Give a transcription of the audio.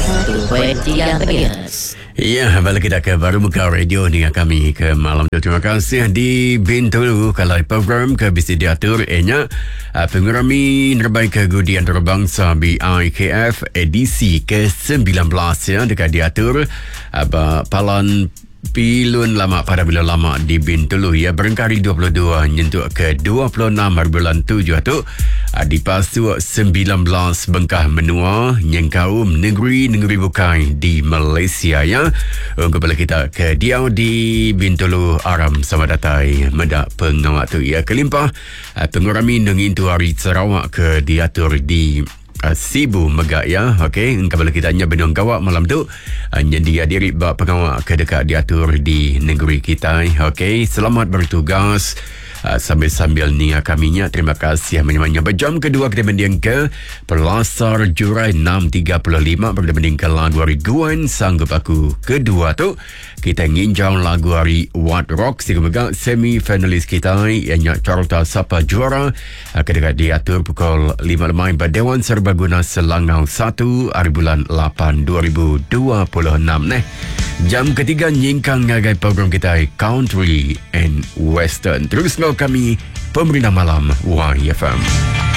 101.3 MHz. Ya, balik kita ke baru muka radio dengan kami ke malam tu. Terima kasih di Bintulu kalau program ke bisa diatur pengurami terbaik kegudian antarabangsa BIKF edisi ke-19 ya dekat diatur palan pilun lama pada bila lama di Bintulu ya berengkari 22 nyentuk ke 26 bulan 7 tu di pasu 19 Bengkah Menua Nyengkaum negeri bukai di Malaysia ya. Kembali kita ke dia di Bintulu Aram sama datai medak pengawat tu ya kelimpah pengurami nengintu hari Sarawak ke diatur di Sibu Megak ya. Okey, kembali kita hanya benung kawak malam tu hanya dia diri bak pengawak ke dekat diatur di negeri kita. Okey, selamat bertugas sambil-sambil ni kaminya. Terima kasih menyamanya berjam kedua kita mending ke Pelasar Jurai 6.35 berbanding ke lagu hari Guan sanggup aku kedua tu kita nginjau lagu hari What Rock sehingga semi finalis kita yang carta siapa juara kedekat diatur pukul 5 lemai Dewan Serbaguna Selangau 1 hari bulan 8 2026 jam ketiga nyingkang ngagai program kita Country and Western. Terus kami pemerintah malam YFM.